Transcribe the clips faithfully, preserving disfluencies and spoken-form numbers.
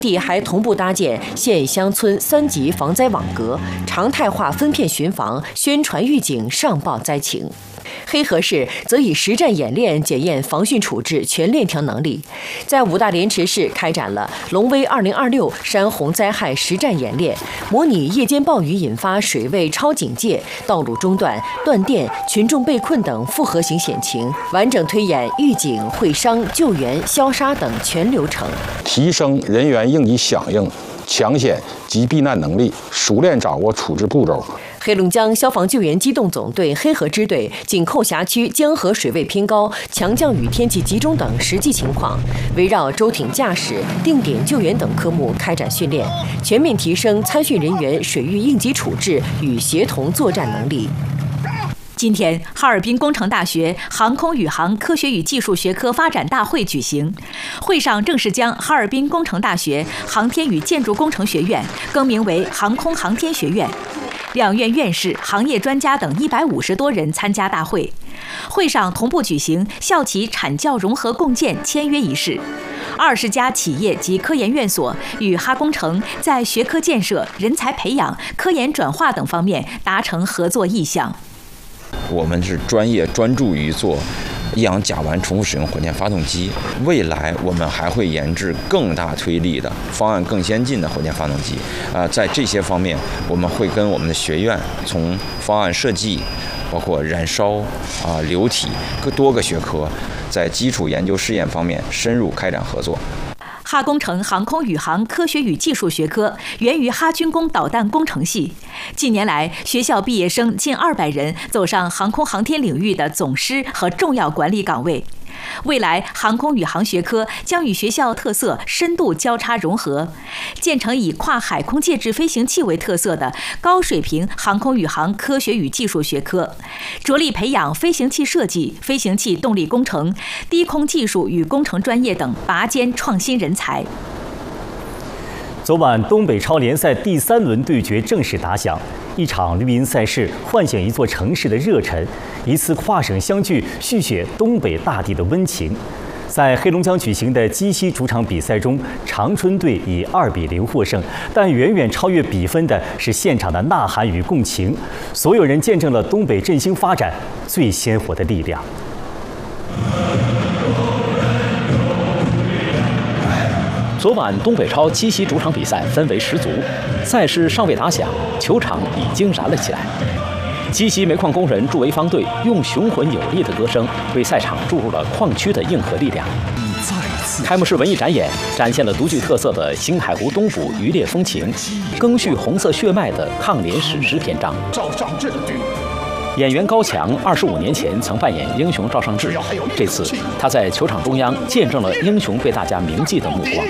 地还同步搭建县乡村三级防灾网格，常态化分片巡防，宣传预警，上报灾情。黑河市则以实战演练检验防汛处置全链条能力，在五大连池市开展了龙威二零二六山洪灾害实战演练，模拟夜间暴雨引发水位超警戒、道路中断、断电、群众被困等复合型险情，完整推演预警、会商、救援、消杀等全流程， 提升人员应急响应、抢险及避难能力，熟练掌握处置步骤。 黑龙江消防救援机动总队黑河支队紧扣辖区江河水位偏高、强降雨天气集中等实际情况，围绕舟艇驾驶、定点救援等科目开展训练，全面提升参训人员水域应急处置与协同作战能力。 今天，哈尔滨工程大学航空宇航科学与技术学科发展大会举行，会上正式将哈尔滨工程大学航天与建筑工程学院更名为航空航天学院。两院院士、行业专家等一百五十多人参加大会。会上同步举行校企产教融合共建签约仪式。二十家企业及科研院所与哈工程在学科建设、人才培养、科研转化等方面达成合作意向。 我们是专业专注于做一氧甲烷重复使用火箭发动机，未来我们还会研制更大推力的方案、更先进的火箭发动机。啊、呃，在这些方面，我们会跟我们的学院从方案设计，包括燃烧啊、呃、流体各多个学科，在基础研究试验方面深入开展合作。 哈工程航空宇航科学与技术学科源于哈军工导弹工程系，近年来学校毕业生近二百人走上航空航天领域的总师和重要管理岗位。未来航空宇航学科将与学校特色深度交叉融合，建成以跨海空介质飞行器为特色的高水平航空宇航科学与技术学科，着力培养飞行器设计、飞行器动力工程、低空技术与工程专业等拔尖创新人才。 昨晚东北超联赛第三轮对决正式打响，一场绿茵赛事唤醒一座城市的热忱，一次跨省相聚续写东北大地的温情。在黑龙江举行的鸡西主场比赛中，长春队以二比零获胜，但远远超越比分的是现场的呐喊与共情，所有人见证了东北振兴发展最鲜活的力量。 昨晚东北超鸡西主场比赛氛围十足，赛事尚未打响，球场已经燃了起来。鸡西煤矿工人助潍坊队用雄浑有力的歌声，为赛场注入了矿区的硬核力量。开幕式文艺展演展现了独具特色的星海湖东部渔猎风情，赓续红色血脉的抗联史诗篇章。演员高强二十五年前曾扮演英雄赵尚志，这次他在球场中央见证了英雄被大家铭记的目光。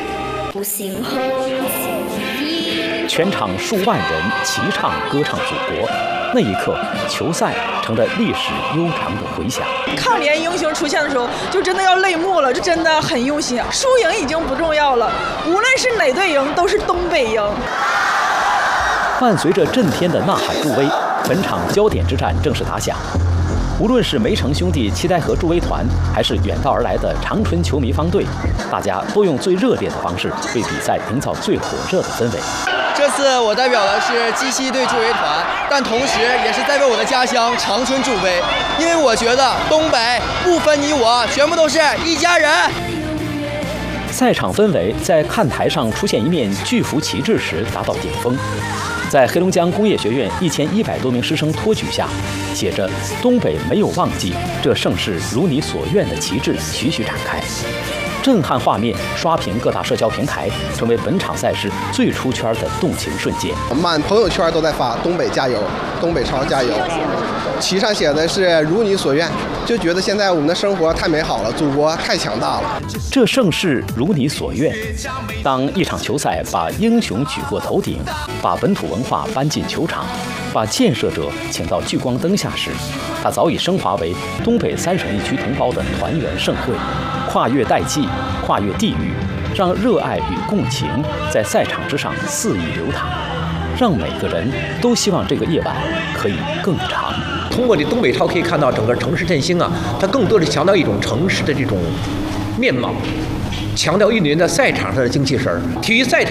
全场数万人齐唱歌唱祖国，那一刻，球赛成了历史悠长的回响。 抗联英雄出现的时候，就真的要泪目了，这真的很用心。输赢已经不重要了，无论是哪队赢，都是东北赢。 伴随着震天的呐喊助威，本场焦点之战正式打响。无论是梅城兄弟七台河助威团，还是远道而来的长春球迷方队，大家都用最热烈的方式为比赛营造最火热的氛围。 这次我代表的是鸡西队助威团，但同时也是代表我的家乡长春助威，因为我觉得东北不分你我，全部都是一家人。 赛场氛围在看台上出现一面巨幅旗帜时达到顶峰。在黑龙江工业学院一千一百多名师生托举下，写着“东北没有忘记，这盛世如你所愿”的旗帜徐徐展开，震撼画面刷屏各大社交平台，成为本场赛事最出圈的动情瞬间。 满朋友圈都在发“东北加油，东北超加油”，旗上写的是“如你所愿”，就觉得现在我们的生活太美好了，祖国太强大了。 这盛世如你所愿。当一场球赛把英雄举过头顶，把本土文化搬进球场，把建设者请到聚光灯下时，它早已升华为东北三省一区同胞的团圆盛会，跨越代际，跨越地域，让热爱与共情在赛场之上肆意流淌，让每个人都希望这个夜晚可以更长。 通过这东北超可以看到整个城市振兴啊，它更多的强调一种城市的这种面貌， 强调运动员在赛场上的精气神儿。体育赛场